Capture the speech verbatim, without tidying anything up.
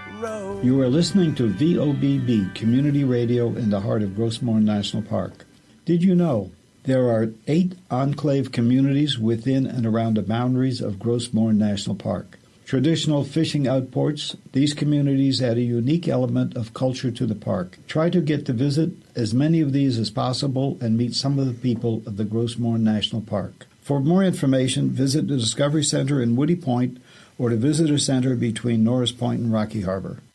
road. You are listening to V O B B, Community Radio in the heart of Grossmorn National Park. Did you know there are eight enclave communities within and around the boundaries of Grossmorn National Park? Traditional fishing outports, these communities add a unique element of culture to the park. Try to get to visit as many of these as possible and meet some of the people of the Grossmorn National Park. For more information, visit the Discovery Center in Woody Point or the Visitor Center between Norris Point and Rocky Harbor.